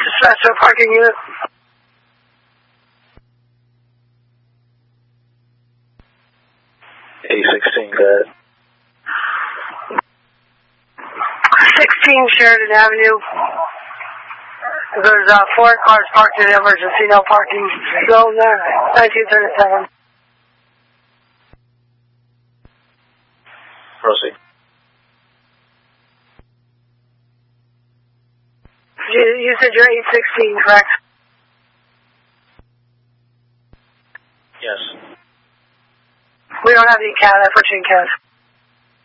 Dispatcher parking unit. A16, go ahead. 16 Sheridan Avenue. There's 4 cars parked in the emergency no parking zone there. 1937. Proceed. You said you're 816, correct? Yes. We don't have any CAD. I put you in CAD.